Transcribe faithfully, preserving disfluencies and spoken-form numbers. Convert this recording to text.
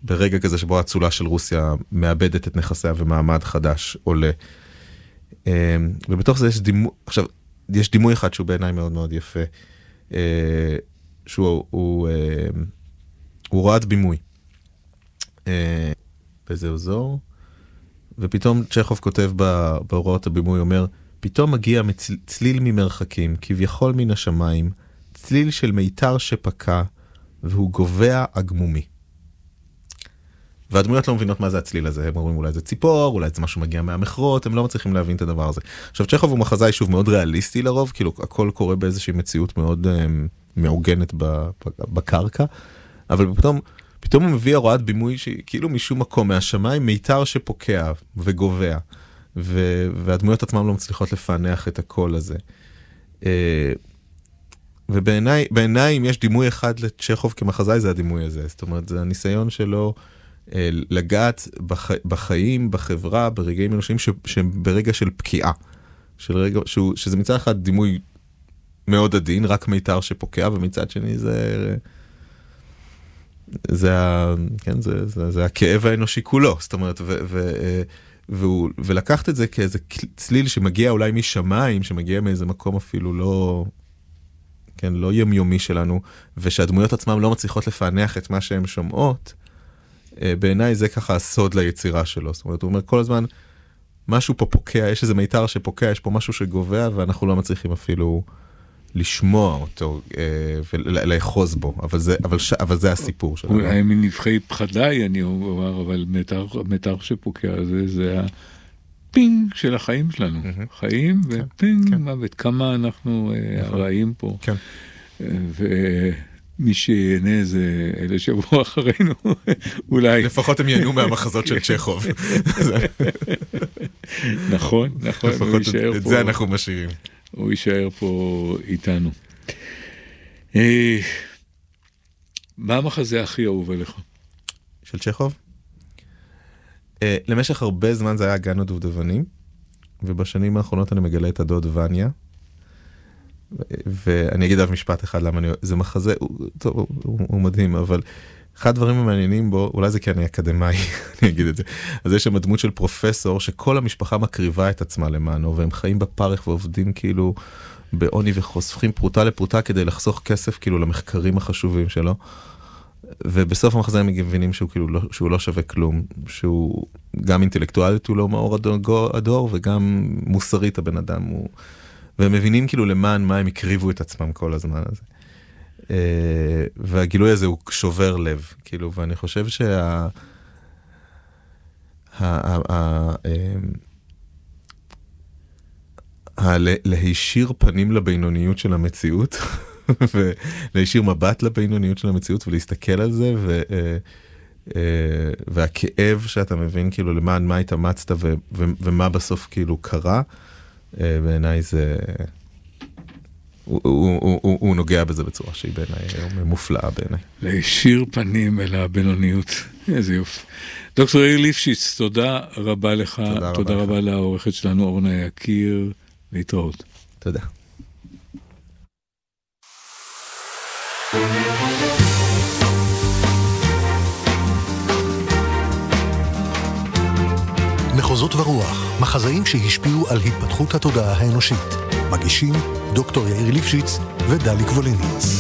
ברגע כזה שבו הצולה של רוסיה מאבדת את נכסיה ומעמד חדש עולה. ובתוך זה יש דימוי, עכשיו, יש דימוי אחד שהוא בעיניי מאוד מאוד יפה, שהוא, הוא, הוא רואת בימוי. באיזה אזור, ופתאום צ'כוב כותב בהוראות הבימוי, אומר, פתאום מגיע צליל ממרחקים, כביכול מן השמיים, צליל של מיתר שפקע, והוא גובע אגמומי. והדמויות לא מבינות מה זה הצליל הזה, הם אומרים אולי זה ציפור, אולי זה משהו מגיע מהמחרות, הם לא מצליחים להבין את הדבר הזה. עכשיו, צ'כוב הוא מחזאי שוב מאוד ריאליסטי לרוב, כאילו הכל קורה באיזושהי מציאות מאוד um, מעוגנת בקרקע, אבל פתאום, פתאום הוא מביא הוראת בימוי שכאילו משום מקום מהשמיים, מיתר שפוקע וגובע, ו- והדמויות עצמם לא מצליחות לפענח את הקול הזה. ובעיניי, בעיניי, אם יש דימוי אחד לצ'כוב כמחזאי, זה הדימוי הזה. זאת אומרת, זה הניסיון שלו לגעת בח, בחיים, בחברה, ברגעים אנושיים ש, שהם ברגע של פקיעה. של רגע, שהוא, שזה מצד אחד דימוי מאוד עדין, רק מיתר שפוקע, ומצד שני זה... זה, כן, זה, זה, זה הכאב האנושי כולו. זאת אומרת, ו... ו והוא, ולקחת את זה כאיזה צליל שמגיע אולי משמיים, שמגיע מאיזה מקום אפילו לא, כן, לא יומיומי שלנו, ושהדמויות עצמם לא מצליחות לפענח את מה שהן שומעות, בעיניי זה ככה הסוד ליצירה שלו. זאת אומרת, הוא אומר כל הזמן, משהו פה פוקע, יש איזה מיתר שפוקע, יש פה משהו שגובע, ואנחנו לא מצליחים אפילו לשמוע אותו ולאחוז בו, אבל זה, אבל, אבל זה הסיפור שלנו. אולי מנבחי פחדיי, אני אומר, אבל מיתר, מיתר שפוקע, זה, זה הפינג של החיים שלנו. חיים ופינג מוות, כמה אנחנו הרעים פה. כן. ומי שיהנה זה אלה שבוע אחרינו, אולי. לפחות הם ייהנו מהמחזות של צ'כוב. נכון, נכון. לפחות את זה אנחנו משאירים. הוא יישאר פה איתנו. מה המחזה הכי אהוב עליך? של צ'כוב? למשך הרבה זמן זה היה גן הדובדבנים, ובשנים האחרונות אני מגלה את הדוד וניה, ואני אגיד עליו משפט אחד למה אני... זה מחזה, טוב, הוא מדהים, אבל אחד הדברים המעניינים בו, אולי זה כי אני אקדמאי, אני אגיד את זה, אז יש שם דמות של פרופסור, שכל המשפחה מקריבה את עצמה למענו, והם חיים בפרך ועובדים כאילו בעוני וחוסכים פרוטה לפרוטה, כדי לחסוך כסף כאילו למחקרים החשובים שלו, ובסוף המחזה הם מבינים שהוא כאילו לא, שהוא לא שווה כלום, שהוא גם אינטלקטואלית הוא לא מאור הדור, הדור וגם מוסרית הבן אדם הוא, והם מבינים כאילו למען מה הם הקריבו את עצמם כל הזמן הזה. והגילוי הזה הוא שובר לב, כאילו, ואני חושב שה... להישיר פנים לבינוניות של המציאות, ולהישיר מבט לבינוניות של המציאות, ולהסתכל על זה, והכאב שאתה מבין, כאילו, למען מה התאמצת, ומה בסוף כאילו קרה, בעיניי זה... הוא, הוא, הוא, הוא נוגע בזה בצורה שהיא בעיניי מופלאה בעיניי. להישיר פנים אל הבינוניות. איזה יופי. דוקטור יאיר ליפשיץ, תודה רבה לך. תודה, תודה רבה, רבה לעורכת שלנו אורנה יקיר. להתראות. תודה. מחוזות ורוח, מחזאים שהשפיעו על התפתחות התודעה האנושית. מגישים דוקטור יאיר ליפשיץ ודלי קבוליניץ.